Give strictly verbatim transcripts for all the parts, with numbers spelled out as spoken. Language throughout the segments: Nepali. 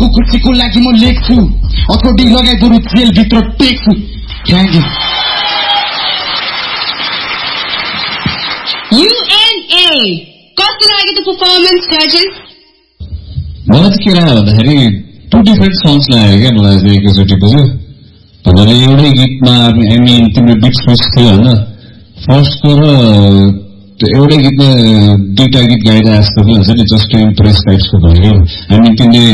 अर्को खुसीको लागि म लेख्छु हथौडी लगाई बरु जेलभित्र टेक्छु थ्याङ्क यू युएनए कस्तो लाग्यो त पर्फर्मेन्स जजेस मलाई चाहिँ के लाग्यो भन्दाखेरि टु डिफरेन्ट सङ्ग्स लाग्यो क्या मलाई चाहिँ एकैचोटि बुझ्यो भने एउटै गीतमा आई मिन तिम्रो बिट स्विच थियो होइन फर्स्टको र एउटै गीतमा दुईटा गीत गाइरहेको जस्तो पनि हुन्छ नि जस्ट टु इम्प्रेस टाइप्सको भयो आई मिन तिमीले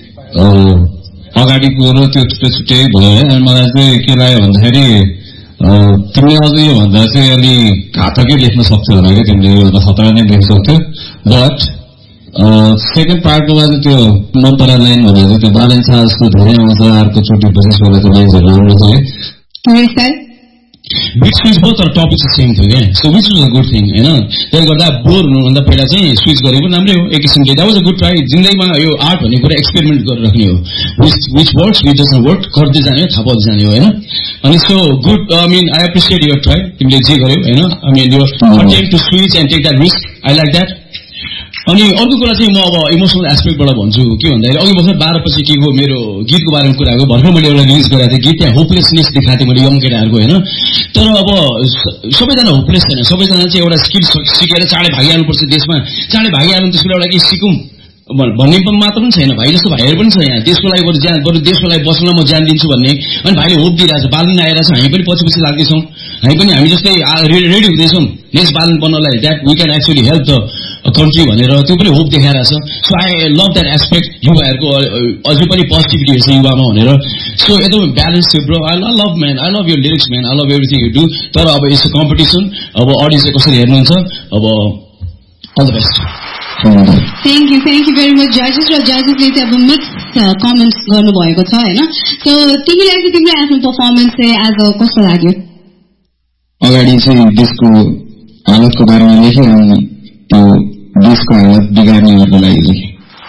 अगाडिको र त्यो छुट्टै छुट्टै भयो है अनि मलाई चाहिँ के लाग्यो भन्दाखेरि तिमीले अझ यो भन्दा चाहिँ अलि घातकै लेख्न सक्थ्यौ होला क्या तिमीले योभन्दा खतरा नै लेख्न सक्थ्यौ बट सेकेन्ड पार्टमा चाहिँ त्यो मन परा लाइन भनेर चाहिँ त्यो बालेन्सा जस्तो धेरै आउँछ अर्कोचोटि विशेषवाला त्यो लाइन्सहरू राम्रो छ है बिट स्विच भयो तर टपिक चाहिँ सेम थियो क्या so which was a good thing होइन त्यसले गर्दा बोर हुनुभन्दा पहिला चाहिँ स्विच गरेको राम्रै हो एक किसिमले that was a good try जिन्दगीमा यो आर्ट भन्ने कुरा एक्सपेरिमेन्ट गरेर राख्ने हो which which works which doesn't work गर्दै जाने हो थाहा पाउँदै जाने हो होइन अनि so good I mean I appreciate your try तिमीले जे गर्यौ होइन I mean your attempt to switch and take that risk I like that अनि अर्को कुरा चाहिँ म अब इमोसनल एस्पेक्टबाट भन्छु के भन्दाखेरि अघि भर्खर बाह्र पछि के हो मेरो गीतको बारेमा कुरा हो भर्खर मैले एउटा रिलिज गरेको थिएँ गीत त्यहाँ होपलेसनेस देखाएको थिएँ मैले यङ केटाहरूको होइन तर अब सबैजना होपलेस छैन सबैजना चाहिँ एउटा स्किल सिकेर चाँडै भागिहाल्नुपर्छ देशमा चाँडै भागिहाल्नु त्यसको एउटा के सिकौँ भन्ने मात्र पनि छैन भाइ जस्तो भाइहरू पनि छ यहाँ देशको लागि बरु ज्यान बरु देशको लागि बस्नलाई म ज्यान दिन्छु भन्ने अनि भाइले होप दिइरहेको छ बालन आइरहेको छ हामी पनि पछि पछि लाग्दैछौँ हामी पनि हामी जस्तै ready हुँदैछौँ next Balen बन्नलाई that we can actually help the country भनेर त्यो पनि होप देखाइरहेको छ so I love that aspect युवाहरूको अझै पनि पोजिटिभिटी छ युवामा भनेर सो एकदम ब्यालेन्स थियो bro I love man I love your lyrics man I love everything you do तर अब यस्तो कम्पिटिसन अब अडियन्सले कसरी हेर्नुहुन्छ अब all the best thank you thank you very much जजेस र जजेसले चाहिँ अब मिक्स कमेन्ट्स गर्नुभएको छ होइन सो तिमीलाई चाहिँ तिमीले आफ्नो पर्फर्मेन्स चाहिँ आज कस्तो लाग्यो अगाडि चाहिँ देशको हालतको बारेमा लेखेँ अनि त्यो देशको हालत बिगार्नेहरूको लागि लेखेँ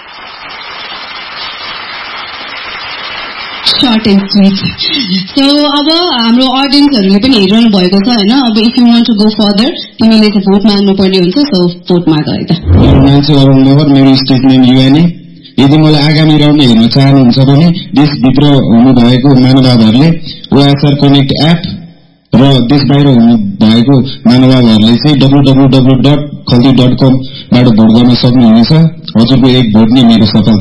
सर्ट एन्ड स्विट सो अब हाम्रो अडियन्सहरूले पनि हेरिरहनु भएको छ होइन अब if you want to go further तिमीले चाहिँ भोट माग्नु पर्ने हुन्छ सो भोट माग है त मेरो नाम चाहिँ अरुण मगर मेरो स्टेटमेन्ट युएनए यदि मलाई आगामी राउन्ड हेर्न चाहनुहुन्छ भने देशभित्र हुनुभएको मानववादहरूले ओएसआर कनेक्ट एप र देश बाहिर हुनु भएको मानववादहरूले चाहिँ डब्लु डब्लु डब्लु डट खल्ती डट कमबाट भोट गर्न सक्नुहुनेछ हजुरको एक भोट नै मेरो सफलता